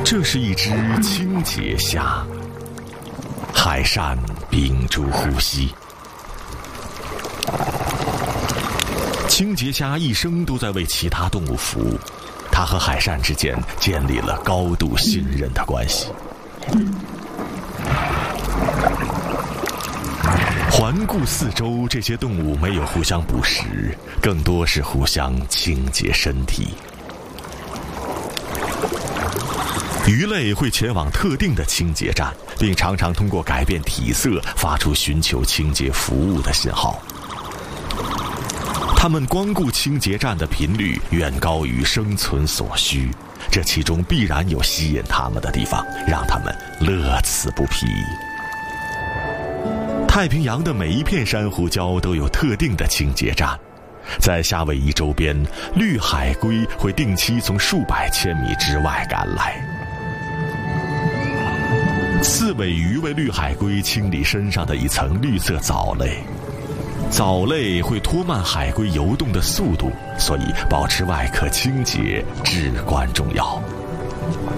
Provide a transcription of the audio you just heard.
这是一只清洁虾，海扇屏住呼吸。清洁虾一生都在为其他动物服务，它和海扇之间建立了高度信任的关系。环顾四周，这些动物没有互相捕食，更多是互相清洁身体。鱼类会前往特定的清洁站，并常常通过改变体色发出寻求清洁服务的信号。它们光顾清洁站的频率远高于生存所需，这其中必然有吸引它们的地方，让它们乐此不疲。太平洋的每一片珊瑚礁都有特定的清洁站，在夏威夷周边，绿海龟会定期从数百千米之外赶来。刺尾鱼为绿海龟清理身上的一层绿色藻类，藻类会拖慢海龟游动的速度，所以保持外壳清洁至关重要。